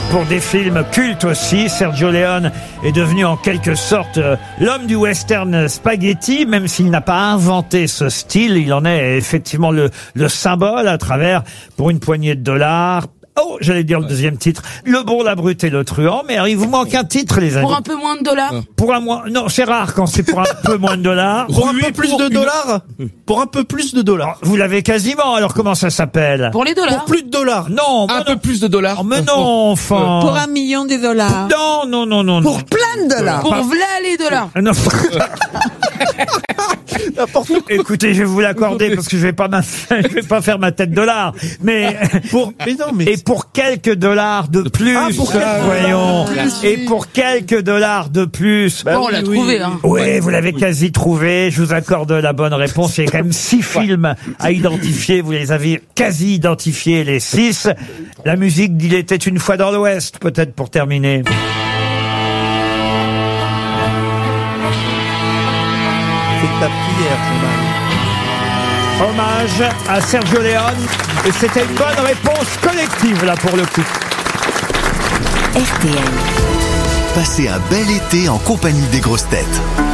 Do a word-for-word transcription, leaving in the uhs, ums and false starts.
pour des films cultes aussi. Sergio Leone est devenu en quelque sorte euh, l'homme du western spaghetti, même s'il n'a pas inventé ce style. Il en est effectivement le, le symbole à travers, pour une poignée de dollars, oh, j'allais dire le deuxième titre, Le Bon, la Brute et le Truand, mais alors, il vous manque un titre, les amis. Pour un peu moins de dollars. Pour un moins, non, c'est rare quand c'est pour un peu moins de dollars. Pour un peu plus de dollars. Pour un peu plus de dollars. Vous l'avez quasiment, alors comment ça s'appelle? Pour les dollars. Pour plus de dollars. Non, Un mais peu non. plus de dollars. Mais non, enfant. Pour un million de dollars. Non, non, non, non, non. Pour plein de dollars. Pour v'là les dollars. Ah, non. N'importe quoi. Écoutez, je vais vous l'accorder parce que je vais pas ma... je vais pas faire ma tête dollar. Mais Pour, mais non, mais. et pour quelques dollars de plus, Ah, pour quelques voyons. dollars. Et pour quelques dollars de plus. Bah Bon, on oui, l'a oui, trouvé, oui. hein. Oui, vous l'avez quasi trouvé. Je vous accorde la bonne réponse. Il y a quand même six films à identifier. Vous les avez quasi identifiés, les six. La musique d'Il était une fois dans l'Ouest, peut-être pour terminer. C'est ta prière, Jean-Marie. Hommage à Sergio Leone. Et c'était une bonne réponse collective, là, pour le coup. R T L. Passez un bel été en compagnie des grosses têtes.